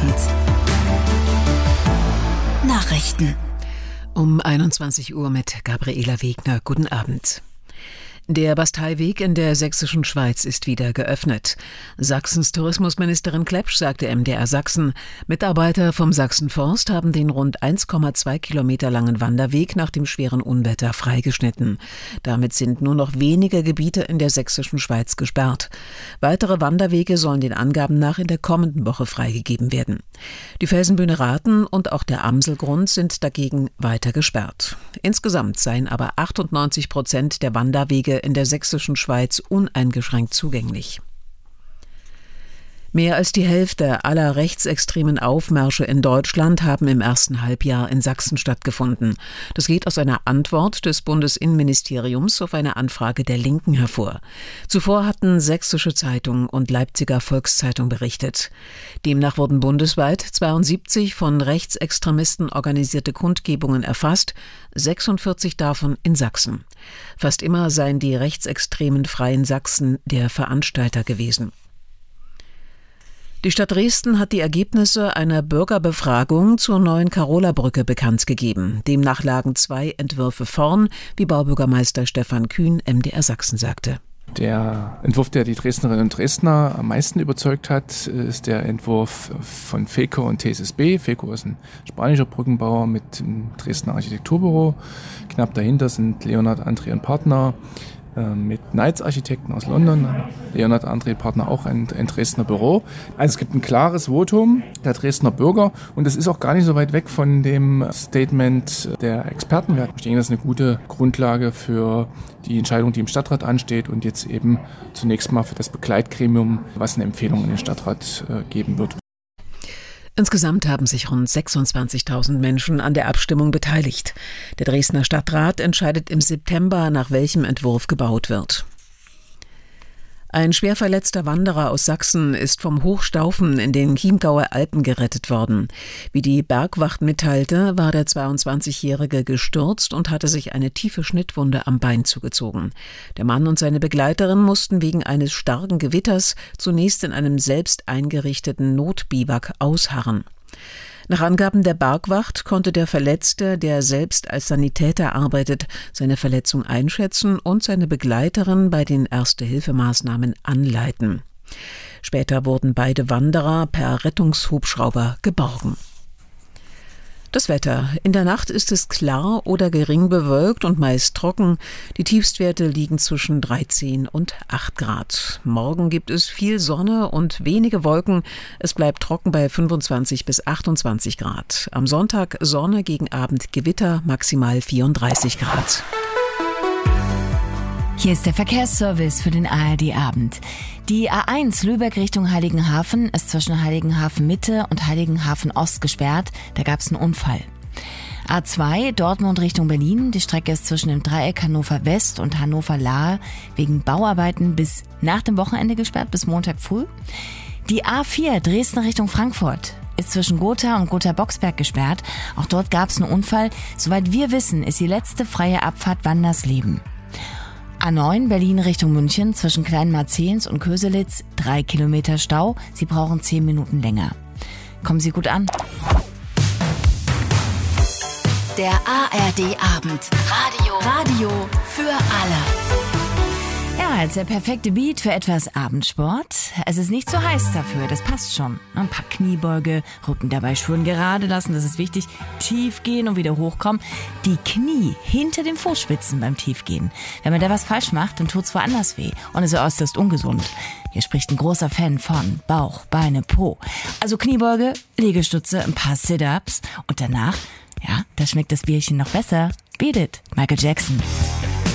Abend. Nachrichten. Um 21 Uhr mit Gabriela Wegner. Guten Abend. Der Basteiweg in der sächsischen Schweiz ist wieder geöffnet. Sachsens Tourismusministerin Klepsch sagte MDR Sachsen, Mitarbeiter vom Sachsenforst haben den rund 1,2 Kilometer langen Wanderweg nach dem schweren Unwetter freigeschnitten. Damit sind nur noch wenige Gebiete in der sächsischen Schweiz gesperrt. Weitere Wanderwege sollen den Angaben nach in der kommenden Woche freigegeben werden. Die Felsenbühne Rathen und auch der Amselgrund sind dagegen weiter gesperrt. Insgesamt seien aber 98% der Wanderwege in der sächsischen Schweiz uneingeschränkt zugänglich. Mehr als die Hälfte aller rechtsextremen Aufmärsche in Deutschland haben im ersten Halbjahr in Sachsen stattgefunden. Das geht aus einer Antwort des Bundesinnenministeriums auf eine Anfrage der Linken hervor. Zuvor hatten Sächsische Zeitung und Leipziger Volkszeitung berichtet. Demnach wurden bundesweit 72 von Rechtsextremisten organisierte Kundgebungen erfasst, 46 davon in Sachsen. Fast immer seien die rechtsextremen Freien Sachsen der Veranstalter gewesen. Die Stadt Dresden hat die Ergebnisse einer Bürgerbefragung zur neuen Karola-Brücke bekannt gegeben. Demnach lagen 2 Entwürfe vorn, wie Baubürgermeister Stefan Kühn MDR Sachsen sagte. Der Entwurf, der die Dresdnerinnen und Dresdner am meisten überzeugt hat, ist der Entwurf von FECO und TSSB. FECO ist ein spanischer Brückenbauer mit dem Dresdner Architekturbüro. Knapp dahinter sind Leonhard André und Partner mit Knights Architekten aus London. Leonhard André Partner auch ein Dresdner Büro. Also es gibt ein klares Votum der Dresdner Bürger und es ist auch gar nicht so weit weg von dem Statement der Experten. Ich denke, das ist eine gute Grundlage für die Entscheidung, die im Stadtrat ansteht und jetzt eben zunächst mal für das Begleitgremium, was eine Empfehlung in den Stadtrat geben wird. Insgesamt haben sich rund 26.000 Menschen an der Abstimmung beteiligt. Der Dresdner Stadtrat entscheidet im September, nach welchem Entwurf gebaut wird. Ein schwer verletzter Wanderer aus Sachsen ist vom Hochstaufen in den Chiemgauer Alpen gerettet worden. Wie die Bergwacht mitteilte, war der 22-Jährige gestürzt und hatte sich eine tiefe Schnittwunde am Bein zugezogen. Der Mann und seine Begleiterin mussten wegen eines starken Gewitters zunächst in einem selbst eingerichteten Notbiwak ausharren. Nach Angaben der Bergwacht konnte der Verletzte, der selbst als Sanitäter arbeitet, seine Verletzung einschätzen und seine Begleiterin bei den Erste-Hilfemaßnahmen anleiten. Später wurden beide Wanderer per Rettungshubschrauber geborgen. Das Wetter. In der Nacht ist es klar oder gering bewölkt und meist trocken. Die Tiefstwerte liegen zwischen 13 und 8 Grad. Morgen gibt es viel Sonne und wenige Wolken. Es bleibt trocken bei 25 bis 28 Grad. Am Sonntag Sonne, gegen Abend Gewitter, maximal 34 Grad. Hier ist der Verkehrsservice für den ARD-Abend. Die A1 Lübeck Richtung Heiligenhafen ist zwischen Heiligenhafen Mitte und Heiligenhafen Ost gesperrt. Da gab es einen Unfall. A2 Dortmund Richtung Berlin. Die Strecke ist zwischen dem Dreieck Hannover West und Hannover Lahe wegen Bauarbeiten bis nach dem Wochenende gesperrt, bis Montag früh. Die A4 Dresden Richtung Frankfurt ist zwischen Gotha und Gotha-Boxberg gesperrt. Auch dort gab es einen Unfall. Soweit wir wissen, ist die letzte freie Abfahrt Wandersleben. A9 Berlin Richtung München zwischen Kleinmarzehns und Köselitz 3 Kilometer Stau. Sie brauchen 10 Minuten länger. Kommen Sie gut an. Der ARD-Abend. Radio für alle. Ja, als der perfekte Beat für etwas Abendsport. Es ist nicht zu heiß dafür, das passt schon. Ein paar Kniebeuge, Rücken dabei schön gerade lassen, das ist wichtig. Tief gehen und wieder hochkommen. Die Knie hinter den Fußspitzen beim Tiefgehen. Wenn man da was falsch macht, dann tut's woanders weh und ist äußerst ungesund. Hier spricht ein großer Fan von Bauch, Beine, Po. Also Kniebeuge, Liegestütze, ein paar Sit-Ups und danach, ja, da schmeckt das Bierchen noch besser. Beat it, Michael Jackson.